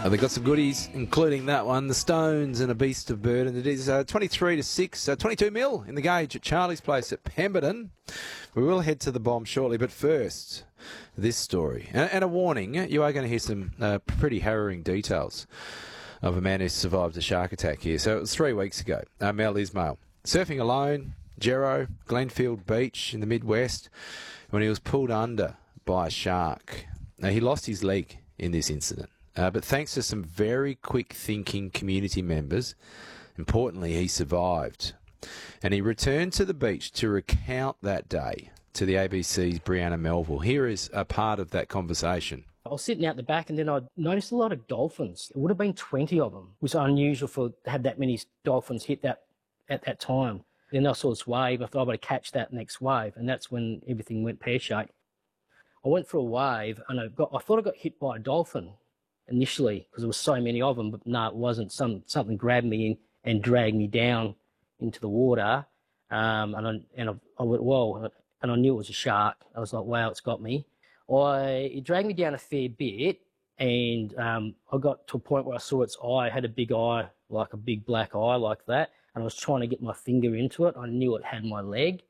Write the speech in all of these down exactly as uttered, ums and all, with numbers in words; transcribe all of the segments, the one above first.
Uh, they've got some goodies, including that one, the Stones and a Beast of Burden. It is uh, twenty-three to six, uh, twenty-two mil in the gauge at Charlie's Place at Pemberton. We will head to the bomb shortly, but first, this story. And, and a warning, you are going to hear some uh, pretty harrowing details of a man who survived a shark attack here. So it was three weeks ago. Uh, Mel Ismail, surfing alone, Gero, Glenfield Beach in the Midwest, when he was pulled under by a shark. Now, he lost his leg in this incident. Uh, but thanks to some very quick-thinking community members, importantly, he survived. And he returned to the beach to recount that day to the A B C's Brianna Melville. Here is a part of that conversation. I was sitting out the back and then I noticed a lot of dolphins. It would have been twenty of them. It was unusual for to have that many dolphins hit that at that time. Then I saw this wave. I thought I would catch that next wave, and that's when everything went pear-shaped. I went for a wave and I, got, I thought I got hit by a dolphin initially because there was so many of them, but no, it wasn't. Some something grabbed me in and dragged me down into the water, um, and I and I, I went whoa, and I knew it was a shark. I was like, wow, it's got me. I it dragged me down a fair bit, and um, I got to a point where I saw its eye. It had a big eye, like a big black eye, like that, and I was trying to get my finger into it. I knew it had my leg.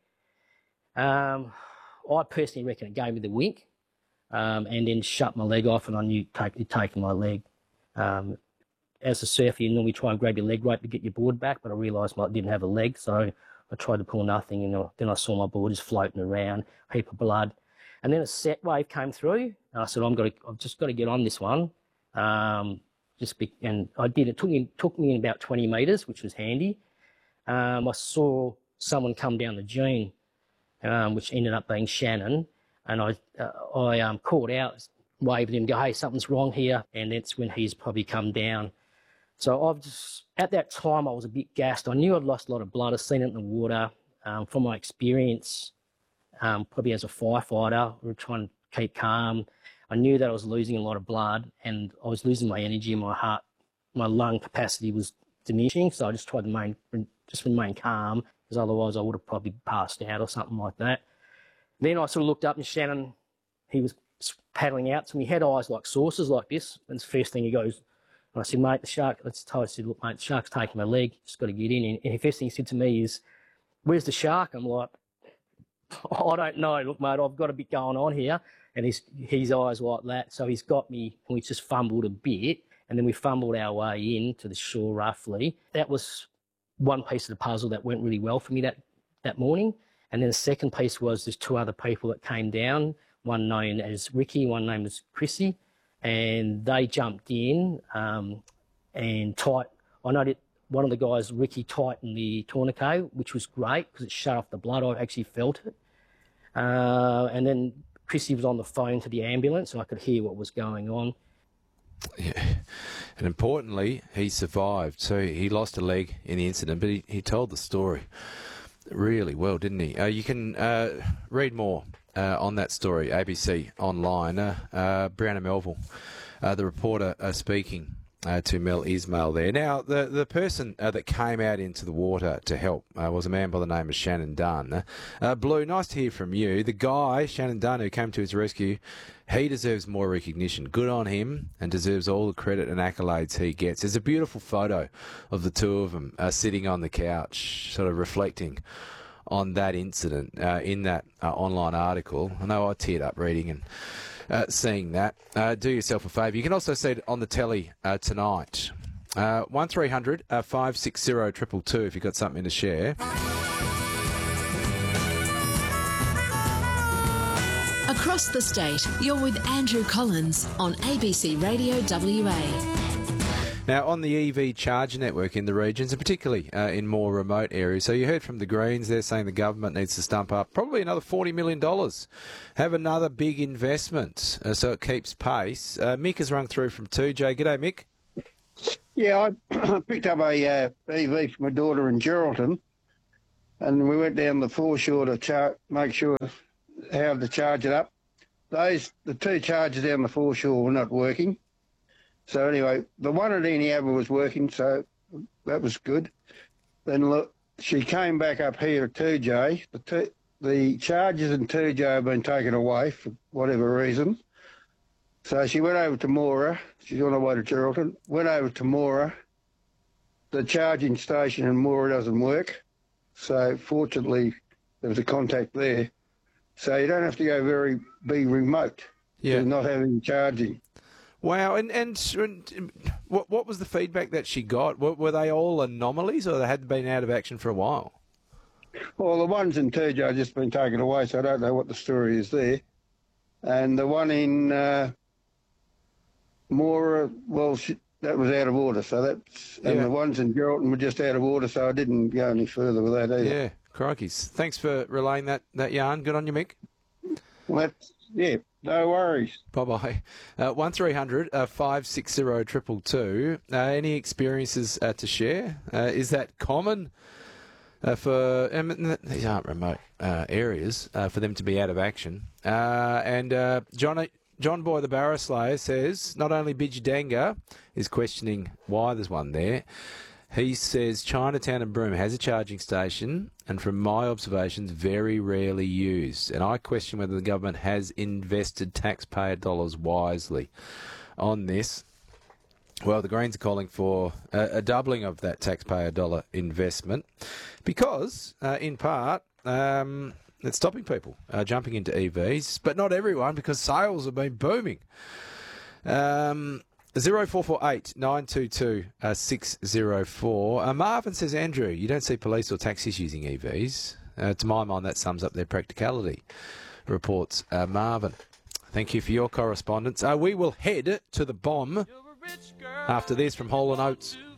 Um, I personally reckon it gave me the wink. Um, and then shut my leg off, and I knew take, it taken my leg. Um, as a surfer, you normally try and grab your leg rope to get your board back, but I realised I didn't have a leg, so I tried to pull nothing, and then I saw my board just floating around, a heap of blood. And then a set wave came through, and I said, I'm gonna, I've just got to get on this one. Um, just be, and I did. It took me, took me about twenty metres, which was handy. Um, I saw someone come down the dune, um, which ended up being Shannon. And I, uh, I um, called out, waved at him, go, hey, something's wrong here. And that's when he's probably come down. So I've just, at that time, I was a bit gassed. I knew I'd lost a lot of blood. I'd seen it in the water. Um, from my experience, um, probably as a firefighter, we were trying to keep calm. I knew that I was losing a lot of blood and I was losing my energy, my heart, my lung capacity was diminishing. So I just tried to remain, just remain calm, because otherwise I would have probably passed out or something like that. Then I sort of looked up and Shannon, he was paddling out to me. He had eyes like saucers like this. And the first thing he goes, and I said, mate, the shark, I said, look, mate, the shark's taking my leg. Just got to get in. And the first thing he said to me is, where's the shark? I'm like, I don't know. Look, mate, I've got a bit going on here. And his, his eyes like that. So he's got me, and we just fumbled a bit. And then we fumbled our way in to the shore roughly. That was one piece of the puzzle that went really well for me that, that morning. And then the second piece was there's two other people that came down, one known as Ricky, one named as Chrissy, and they jumped in um, and tight. I know that one of the guys, Ricky, tightened the tourniquet, which was great because it shut off the blood. I actually felt it. Uh, and then Chrissy was on the phone to the ambulance, and I could hear what was going on. Yeah. And importantly, he survived. So he lost a leg in the incident, but he, he told the story really well, didn't he? Uh, you can uh, read more uh, on that story, A B C online. Uh, uh, Brianna Melville, uh, the reporter, uh, speaking uh, to Mel Ismail there. Now, the, the person uh, that came out into the water to help uh, was a man by the name of Shannon Dunn. Uh, Blue, nice to hear from you. The guy, Shannon Dunn, who came to his rescue, he deserves more recognition. Good on him, and deserves all the credit and accolades he gets. There's a beautiful photo of the two of them uh, sitting on the couch, sort of reflecting on that incident uh, in that uh, online article. I know I teared up reading and uh, seeing that. Uh, do yourself a favour. You can also see it on the telly uh, tonight. Uh, one three hundred five six zero two two two if you've got something to share. Across the state, you're with Andrew Collins on A B C Radio W A. Now, on the E V charger network in the regions, and particularly uh, in more remote areas, so you heard from the Greens, they're saying the government needs to stump up probably another forty million dollars, have another big investment uh, so it keeps pace. Uh, Mick has rung through from two J. G'day, Mick. Yeah, I picked up a uh, E V for my daughter in Geraldton, and we went down the foreshore to char- make sure how to charge it up. Those the two chargers down the foreshore were not working. So anyway, the one at Eneabba was working, so that was good. Then look, she came back up here at two J. The two, the chargers in two J have been taken away for whatever reason. So she went over to Mora. She's on her way to Geraldton. Went over to Mora. The charging station in Mora doesn't work. So fortunately, there was a contact there. So you don't have to go very, be remote. Yeah. To not having charging. Wow, and, and and what what was the feedback that she got? Were, were they all anomalies, or they had been out of action for a while? Well, the ones in Turjo have just been taken away, so I don't know what the story is there. And the one in uh, Mora, well, she, that was out of order. So that's and Yeah. the ones in Geraldton were just out of order, so I didn't go any further with that either. Yeah, crikey. Thanks for relaying that, that yarn. Good on you, Mick. Well, that's, yeah, no worries. Bye-bye. Uh, one three hundred five six zero two two two. Uh, any experiences uh, to share? Uh, is that common uh, for... I mean, these aren't remote uh, areas uh, for them to be out of action. Uh, and uh, John John Boy, the Barra Slayer, says not only Bidjadanga is questioning why there's one there, he says Chinatown and Broome has a charging station and from my observations, very rarely used. And I question whether the government has invested taxpayer dollars wisely on this. Well, the Greens are calling for a, a doubling of that taxpayer dollar investment because, uh, in part, um, it's stopping people uh, jumping into E Vs, but not everyone because sales have been booming. Um... zero four four eight nine two two six zero four. Uh, Marvin says, Andrew, you don't see police or taxis using E Vs. Uh, to my mind, that sums up their practicality, reports uh, Marvin. Thank you for your correspondence. Uh, we will head to the bomb after this from Hall and Oates.